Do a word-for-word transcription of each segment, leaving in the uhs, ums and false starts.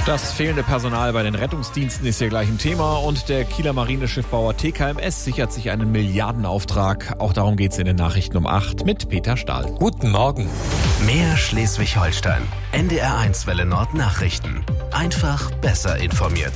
Das fehlende Personal bei den Rettungsdiensten ist hier gleich ein Thema und der Kieler Marineschiffbauer T K M S sichert sich einen Milliardenauftrag. Auch darum geht's in den Nachrichten um acht mit Peter Stahl. Guten Morgen. Mehr Schleswig-Holstein. N D R eins Welle Nord Nachrichten. Einfach besser informiert.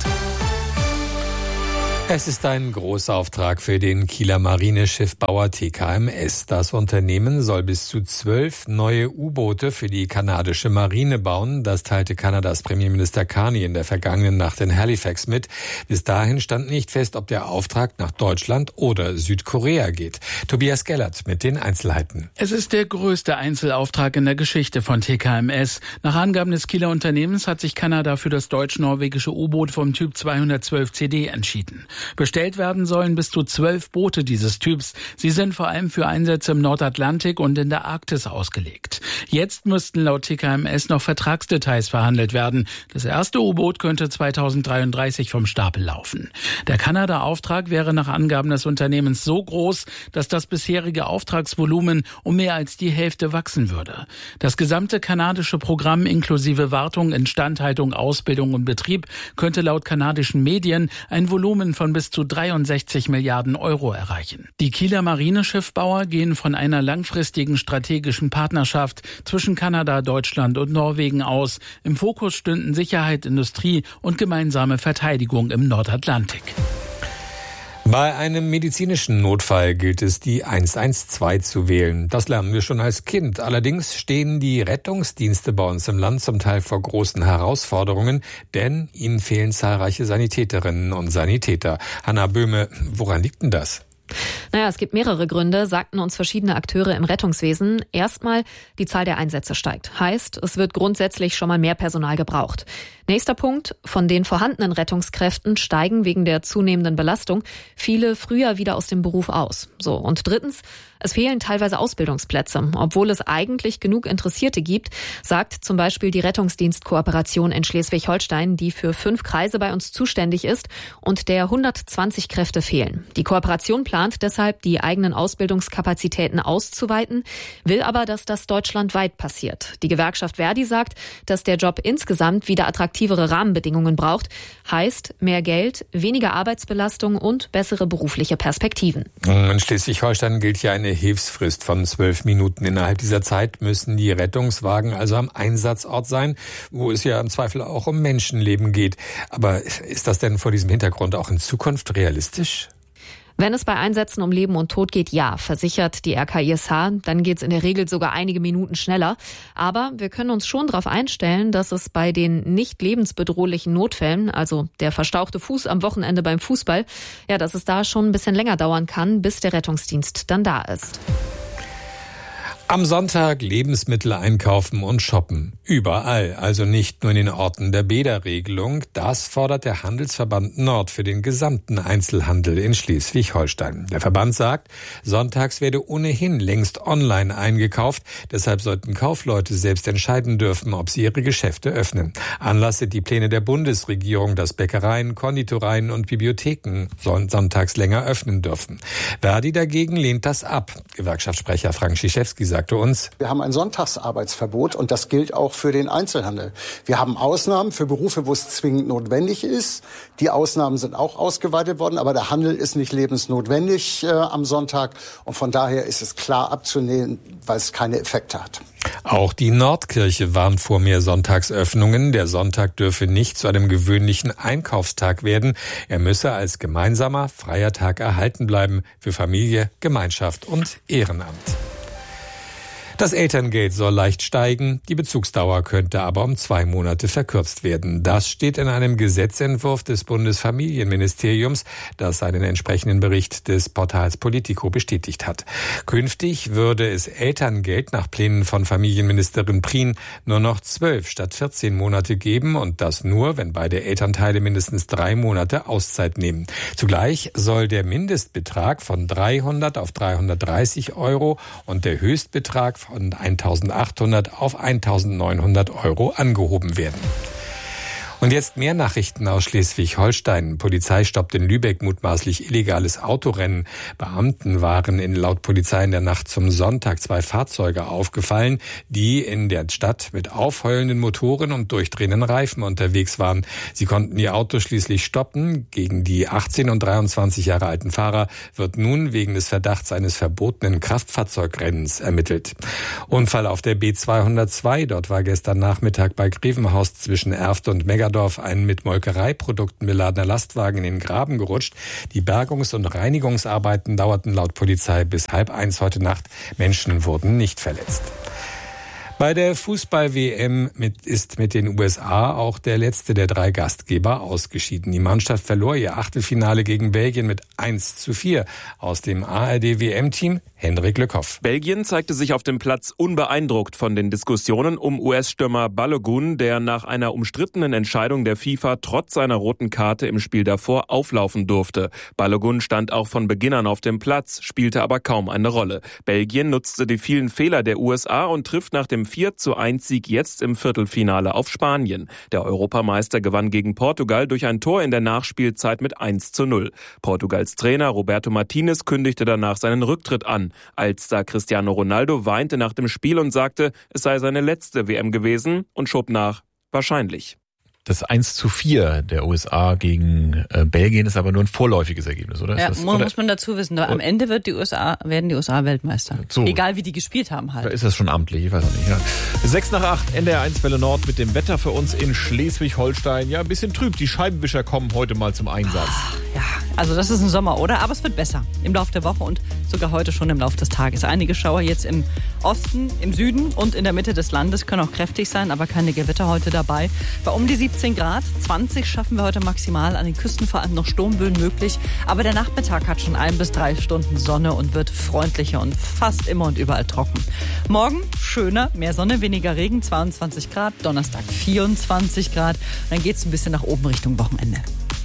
Es ist ein großer Auftrag für den Kieler Marineschiffbauer T K M S. Das Unternehmen soll bis zu zwölf neue U-Boote für die kanadische Marine bauen. Das teilte Kanadas Premierminister Carney in der vergangenen Nacht in Halifax mit. Bis dahin stand nicht fest, ob der Auftrag nach Deutschland oder Südkorea geht. Tobias Gellert mit den Einzelheiten. Es ist der größte Einzelauftrag in der Geschichte von T K M S. Nach Angaben des Kieler Unternehmens hat sich Kanada für das deutsch-norwegische U-Boot vom Typ zweihundertzwölf C D entschieden. Bestellt werden sollen bis zu zwölf Boote dieses Typs. Sie sind vor allem für Einsätze im Nordatlantik und in der Arktis ausgelegt. Jetzt müssten laut T K M S noch Vertragsdetails verhandelt werden. Das erste U-Boot könnte zweitausenddreiunddreißig vom Stapel laufen. Der Kanada-Auftrag wäre nach Angaben des Unternehmens so groß, dass das bisherige Auftragsvolumen um mehr als die Hälfte wachsen würde. Das gesamte kanadische Programm inklusive Wartung, Instandhaltung, Ausbildung und Betrieb könnte laut kanadischen Medien ein Volumen von bis zu dreiundsechzig Milliarden Euro erreichen. Die Kieler Marineschiffbauer gehen von einer langfristigen strategischen Partnerschaft zwischen Kanada, Deutschland und Norwegen aus. Im Fokus stünden Sicherheit, Industrie und gemeinsame Verteidigung im Nordatlantik. Bei einem medizinischen Notfall gilt es, die eins eins zwei zu wählen. Das lernen wir schon als Kind. Allerdings stehen die Rettungsdienste bei uns im Land zum Teil vor großen Herausforderungen, denn ihnen fehlen zahlreiche Sanitäterinnen und Sanitäter. Hanna Böhme, woran liegt denn das? Naja, es gibt mehrere Gründe, sagten uns verschiedene Akteure im Rettungswesen. Erstmal, die Zahl der Einsätze steigt. Heißt, es wird grundsätzlich schon mal mehr Personal gebraucht. Nächster Punkt, von den vorhandenen Rettungskräften steigen wegen der zunehmenden Belastung viele früher wieder aus dem Beruf aus. So, und drittens, es fehlen teilweise Ausbildungsplätze, obwohl es eigentlich genug Interessierte gibt, sagt zum Beispiel die Rettungsdienstkooperation in Schleswig-Holstein, die für fünf Kreise bei uns zuständig ist und der hundertzwanzig Kräfte fehlen. Die Kooperation plant deshalb, die eigenen Ausbildungskapazitäten auszuweiten, will aber, dass das deutschlandweit passiert. Die Gewerkschaft Verdi sagt, dass der Job insgesamt wieder attraktivere Rahmenbedingungen braucht, heißt mehr Geld, weniger Arbeitsbelastung und bessere berufliche Perspektiven. In Schleswig-Holstein gilt ja eine Hilfsfrist von zwölf Minuten. Innerhalb dieser Zeit müssen die Rettungswagen also am Einsatzort sein, wo es ja im Zweifel auch um Menschenleben geht. Aber ist das denn vor diesem Hintergrund auch in Zukunft realistisch? Wenn es bei Einsätzen um Leben und Tod geht, ja, versichert die R K I S H, dann geht es in der Regel sogar einige Minuten schneller. Aber wir können uns schon darauf einstellen, dass es bei den nicht lebensbedrohlichen Notfällen, also der verstauchte Fuß am Wochenende beim Fußball, ja, dass es da schon ein bisschen länger dauern kann, bis der Rettungsdienst dann da ist. Am Sonntag Lebensmittel einkaufen und shoppen. Überall, also nicht nur in den Orten der Bäderregelung. Das fordert der Handelsverband Nord für den gesamten Einzelhandel in Schleswig-Holstein. Der Verband sagt, sonntags werde ohnehin längst online eingekauft. Deshalb sollten Kaufleute selbst entscheiden dürfen, ob sie ihre Geschäfte öffnen. Anlass sind die Pläne der Bundesregierung, dass Bäckereien, Konditoreien und Bibliotheken sonntags länger öffnen dürfen. Verdi dagegen lehnt das ab. Gewerkschaftssprecher Frank Schiszewski sagt, uns. Wir haben ein Sonntagsarbeitsverbot und das gilt auch für den Einzelhandel. Wir haben Ausnahmen für Berufe, wo es zwingend notwendig ist. Die Ausnahmen sind auch ausgeweitet worden, aber der Handel ist nicht lebensnotwendig äh, am Sonntag und von daher ist es klar abzunehmen, weil es keine Effekte hat. Auch die Nordkirche warnt vor mehr Sonntagsöffnungen. Der Sonntag dürfe nicht zu einem gewöhnlichen Einkaufstag werden. Er müsse als gemeinsamer freier Tag erhalten bleiben für Familie, Gemeinschaft und Ehrenamt. Das Elterngeld soll leicht steigen, die Bezugsdauer könnte aber um zwei Monate verkürzt werden. Das steht in einem Gesetzentwurf des Bundesfamilienministeriums, das einen entsprechenden Bericht des Portals Politico bestätigt hat. Künftig würde es Elterngeld nach Plänen von Familienministerin Prien nur noch zwölf statt vierzehn Monate geben und das nur, wenn beide Elternteile mindestens drei Monate Auszeit nehmen. Zugleich soll der Mindestbetrag von dreihundert auf dreihundertdreißig Euro und der Höchstbetrag von eintausendachthundert auf eintausendneunhundert Euro angehoben werden. Und jetzt mehr Nachrichten aus Schleswig-Holstein. Polizei stoppt in Lübeck mutmaßlich illegales Autorennen. Beamten waren in laut Polizei in der Nacht zum Sonntag zwei Fahrzeuge aufgefallen, die in der Stadt mit aufheulenden Motoren und durchdrehenden Reifen unterwegs waren. Sie konnten die Autos schließlich stoppen. Gegen die achtzehn und dreiundzwanzig Jahre alten Fahrer wird nun wegen des Verdachts eines verbotenen Kraftfahrzeugrennens ermittelt. Unfall auf der B zweihundertzwei. Dort war gestern Nachmittag bei Grevenhaus zwischen Erft und Meggerdorf ein mit Molkereiprodukten beladener Lastwagen in den Graben gerutscht. Die Bergungs- und Reinigungsarbeiten dauerten laut Polizei bis halb eins heute Nacht. Menschen wurden nicht verletzt. Bei der Fußball-W M mit, ist mit den U S A auch der letzte der drei Gastgeber ausgeschieden. Die Mannschaft verlor ihr Achtelfinale gegen Belgien mit eins zu vier. Aus dem A R D-W M-Team Hendrik Lückhoff. Belgien zeigte sich auf dem Platz unbeeindruckt von den Diskussionen um U S-Stürmer Balogun, der nach einer umstrittenen Entscheidung der FIFA trotz seiner roten Karte im Spiel davor auflaufen durfte. Balogun stand auch von Beginn an auf dem Platz, spielte aber kaum eine Rolle. Belgien nutzte die vielen Fehler der U S A und trifft nach dem vier zu eins Sieg jetzt im Viertelfinale auf Spanien. Der Europameister gewann gegen Portugal durch ein Tor in der Nachspielzeit mit eins zu null. Portugals Trainer Roberto Martinez kündigte danach seinen Rücktritt an. Als-Star Cristiano Ronaldo weinte nach dem Spiel und sagte, es sei seine letzte W M gewesen und schob nach, wahrscheinlich. Das eins zu vier der U S A gegen äh, Belgien ist aber nur ein vorläufiges Ergebnis, oder? Ja, ist das, muss oder? man dazu wissen. Am Ende wird die U S A, werden die U S A Weltmeister. So. Egal wie die gespielt haben halt. Oder ist das schon amtlich? Ich weiß auch nicht. Ja. sechs nach acht, N D R eins Welle Nord mit dem Wetter für uns in Schleswig-Holstein. Ja, ein bisschen trüb. Die Scheibenwischer kommen heute mal zum Einsatz. Ja, also das ist ein Sommer, oder? Aber es wird besser im Laufe der Woche und sogar heute schon im Laufe des Tages. Einige Schauer jetzt im Osten, im Süden und in der Mitte des Landes können auch kräftig sein, aber keine Gewitter heute dabei. Bei um die siebzehn Grad, zwanzig schaffen wir heute maximal, an den Küsten vor allem noch Sturmböen möglich. Aber der Nachmittag hat schon ein bis drei Stunden Sonne und wird freundlicher und fast immer und überall trocken. Morgen schöner, mehr Sonne, weniger Regen, zweiundzwanzig Grad, Donnerstag vierundzwanzig Grad. Dann geht es ein bisschen nach oben Richtung Wochenende.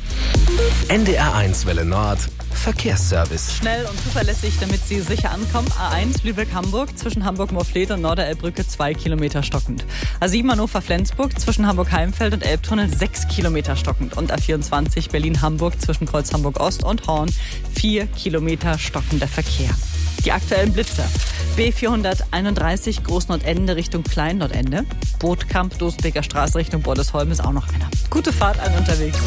N D R eins Welle Nord Verkehrsservice. Schnell und zuverlässig, damit Sie sicher ankommen. A eins Lübeck-Hamburg zwischen Hamburg-Morfleet und Norderelbbrücke zwei Kilometer stockend. A sieben Hannover-Flensburg zwischen Hamburg-Heimfeld und Elbtunnel sechs Kilometer stockend. Und A vierundzwanzig Berlin-Hamburg zwischen Kreuz Hamburg-Ost und Horn vier Kilometer stockender Verkehr. Die aktuellen Blitzer. B vierhunderteinunddreißig Großnordende Richtung Klein-Nordende. Bootkamp, Dosenbeker Straße Richtung Bordesholm ist auch noch einer. Gute Fahrt an unterwegs.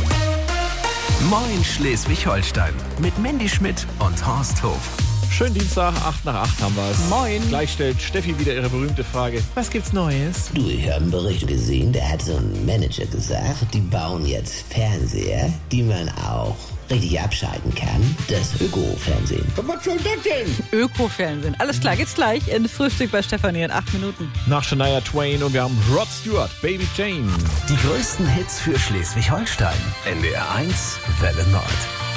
Moin Schleswig-Holstein mit Mandy Schmidt und Horst Hof. Schönen Dienstag, acht nach acht haben wir es. Moin. Gleich stellt Steffi wieder ihre berühmte Frage. Was gibt's Neues? Du, ich habe einen Bericht gesehen, da hat so ein Manager gesagt, die bauen jetzt Fernseher, die man auch richtig abschalten kann. Das Öko-Fernsehen. Was soll das denn? Öko-Fernsehen. Alles klar, geht's gleich in Frühstück bei Stefanie in acht Minuten. Nach Shania Twain und wir haben Rod Stewart, Baby Jane. Die größten Hits für Schleswig-Holstein. N D R eins Welle Nord.